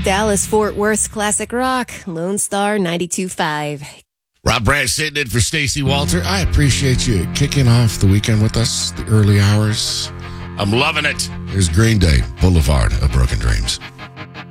Dallas-Fort Worth classic rock, Lone Star 92.5. Rob Branch sitting in for Stacey Walter. I appreciate you kicking off the weekend with us, the early hours. I'm loving it. Here's Green Day, Boulevard of Broken Dreams.